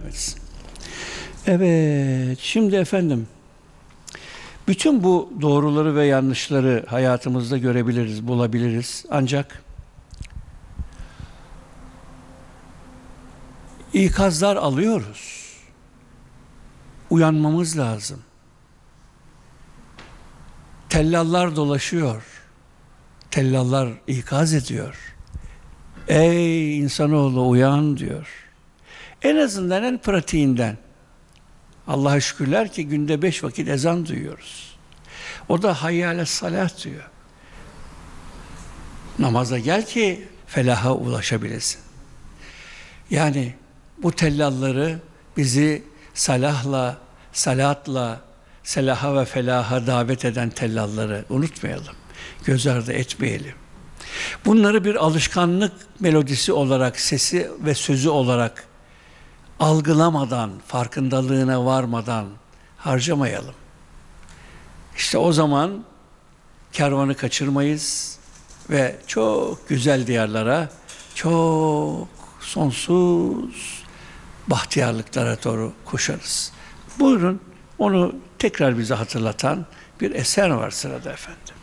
etsin. Evet, şimdi efendim, bütün bu doğruları ve yanlışları hayatımızda görebiliriz, bulabiliriz. Ancak ikazlar alıyoruz. Uyanmamız lazım. Tellallar dolaşıyor. Tellallar ikaz ediyor. Ey insanoğlu uyan diyor. En azından en pratiğinden. Allah'a şükürler ki günde 5 vakit ezan duyuyoruz. O da hayy ales salah diyor. Namaza gel ki felaha ulaşabilesin. Yani bu tellalları bizi salahla, salatla, selaha ve felaha davet eden tellalları unutmayalım. Göz ardı etmeyelim. Bunları bir alışkanlık melodisi olarak, sesi ve sözü olarak algılamadan, farkındalığına varmadan harcamayalım. İşte o zaman kervanı kaçırmayız ve çok güzel diyarlara, çok sonsuz bahtiyarlıklara doğru koşarız. Buyurun, onu tekrar bize hatırlatan bir eser var sırada efendim.